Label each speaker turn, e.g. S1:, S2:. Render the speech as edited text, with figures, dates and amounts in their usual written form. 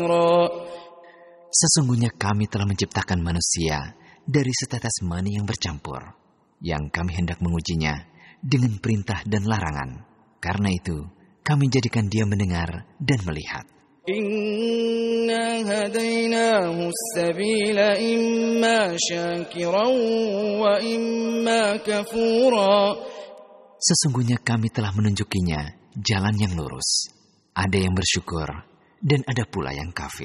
S1: Sesungguhnya kami telah menciptakan manusia dari setetes mani yang bercampur, yang kami hendak mengujinya dengan perintah dan larangan. Karena itu, kami jadikan dia mendengar dan melihat.
S2: Inna hadainahu as-sabila imma syakiran wa imma kafura.
S1: Sesungguhnya kami telah menunjukinya jalan yang lurus. Ada yang bersyukur dan ada pula yang kafir.